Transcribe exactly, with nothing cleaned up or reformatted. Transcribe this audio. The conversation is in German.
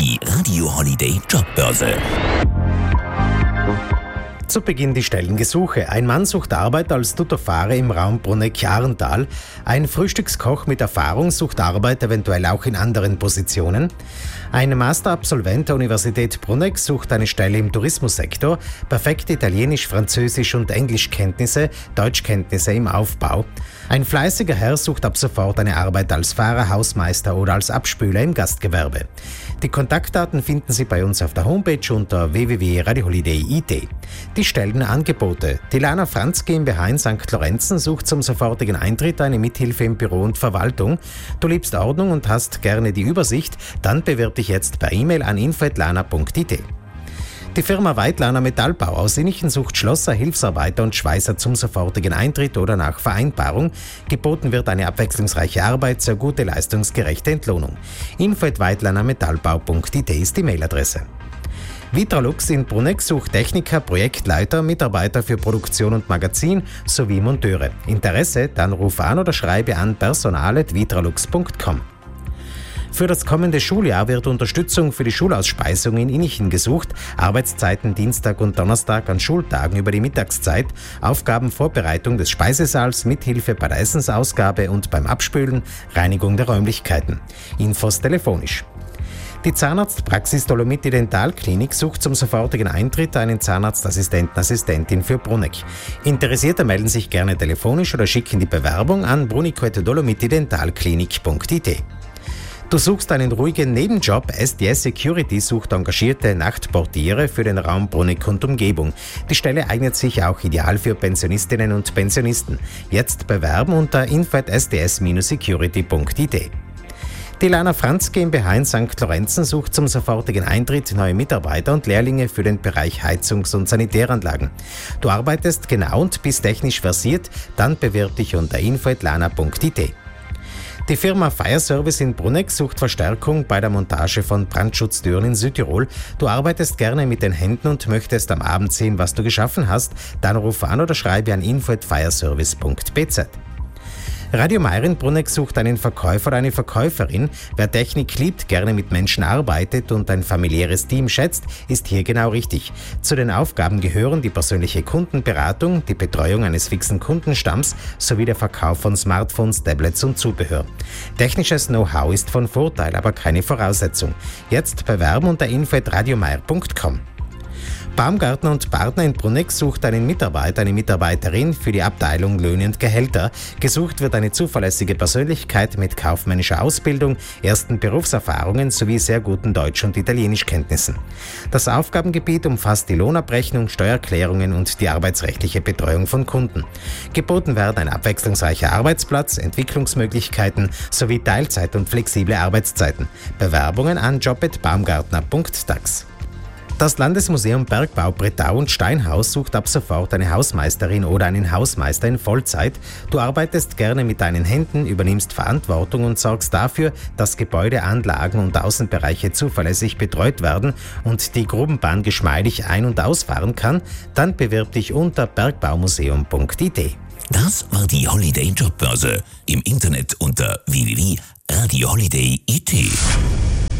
Die Radio Holiday Jobbörse. Zu Beginn die Stellengesuche. Ein Mann sucht Arbeit als Tutorfahrer im Raum Bruneck-Jahrental. Ein Frühstückskoch mit Erfahrung sucht Arbeit eventuell auch in anderen Positionen. Ein Masterabsolvent der Universität Bruneck sucht eine Stelle im Tourismussektor. Perfekte Italienisch, Französisch und Englischkenntnisse, Deutschkenntnisse im Aufbau. Ein fleißiger Herr sucht ab sofort eine Arbeit als Fahrer, Hausmeister oder als Abspüler im Gastgewerbe. Die Kontaktdaten finden Sie bei uns auf der Homepage unter w w w punkt radio holiday punkt i t. Die Stellenangebote. Die Lana Franz GmbH in Sankt Lorenzen sucht zum sofortigen Eintritt eine Mithilfe im Büro und Verwaltung. Du liebst Ordnung und hast gerne die Übersicht? Dann bewirb dich jetzt per E-Mail an info at lana punkt i t. Die Firma Weidlaner Metallbau aus Innichen sucht Schlosser, Hilfsarbeiter und Schweißer zum sofortigen Eintritt oder nach Vereinbarung. Geboten wird eine abwechslungsreiche Arbeit zur gute leistungsgerechte Entlohnung. info at weidlaner metallbau punkt i t ist die Mailadresse. Vitralux in Bruneck sucht Techniker, Projektleiter, Mitarbeiter für Produktion und Magazin sowie Monteure. Interesse? Dann ruf an oder schreibe an personal at vitralux punkt com. Für das kommende Schuljahr wird Unterstützung für die Schulausspeisung in Innichen gesucht. Arbeitszeiten Dienstag und Donnerstag an Schultagen über die Mittagszeit. Aufgaben Vorbereitung des Speisesaals, Mithilfe bei der Essensausgabe und beim Abspülen, Reinigung der Räumlichkeiten. Infos telefonisch. Die Zahnarztpraxis Dolomiti Dentalklinik sucht zum sofortigen Eintritt einen Zahnarztassistenten, Assistentin für Bruneck. Interessierte melden sich gerne telefonisch oder schicken die Bewerbung an brunico at dolomiti dentalklinik punkt i t. Du suchst einen ruhigen Nebenjob. S D S Security sucht engagierte Nachtportiere für den Raum Bruneck und Umgebung. Die Stelle eignet sich auch ideal für Pensionistinnen und Pensionisten. Jetzt bewerben unter info at s d s dash security punkt i t. Die Lana Franz GmbH in Sankt Lorenzen sucht zum sofortigen Eintritt neue Mitarbeiter und Lehrlinge für den Bereich Heizungs- und Sanitäranlagen. Du arbeitest genau und bist technisch versiert? Dann bewirb dich unter info at lana punkt i t. Die Firma Fire Service in Bruneck sucht Verstärkung bei der Montage von Brandschutztüren in Südtirol. Du arbeitest gerne mit den Händen und möchtest am Abend sehen, was du geschaffen hast? Dann ruf an oder schreibe an info at fireservice punkt b z. Radio Meier in Bruneck sucht einen Verkäufer oder eine Verkäuferin. Wer Technik liebt, gerne mit Menschen arbeitet und ein familiäres Team schätzt, ist hier genau richtig. Zu den Aufgaben gehören die persönliche Kundenberatung, die Betreuung eines fixen Kundenstamms sowie der Verkauf von Smartphones, Tablets und Zubehör. Technisches Know-how ist von Vorteil, aber keine Voraussetzung. Jetzt bewerben unter info at radiomeier punkt com. Baumgartner und Partner in Bruneck sucht einen Mitarbeiter, eine Mitarbeiterin für die Abteilung Löhne und Gehälter. Gesucht wird eine zuverlässige Persönlichkeit mit kaufmännischer Ausbildung, ersten Berufserfahrungen sowie sehr guten Deutsch- und Italienischkenntnissen. Das Aufgabengebiet umfasst die Lohnabrechnung, Steuererklärungen und die arbeitsrechtliche Betreuung von Kunden. Geboten werden ein abwechslungsreicher Arbeitsplatz, Entwicklungsmöglichkeiten sowie Teilzeit- und flexible Arbeitszeiten. Bewerbungen an job at baumgartner punkt dax. Das Landesmuseum Bergbau Bretau und Steinhaus sucht ab sofort eine Hausmeisterin oder einen Hausmeister in Vollzeit. Du arbeitest gerne mit deinen Händen, übernimmst Verantwortung und sorgst dafür, dass Gebäude, Anlagen und Außenbereiche zuverlässig betreut werden und die Grubenbahn geschmeidig ein- und ausfahren kann. Dann bewirb dich unter bergbaumuseum punkt i t. Das war die Holiday Jobbörse. Im Internet unter w w w punkt radio holiday punkt i t.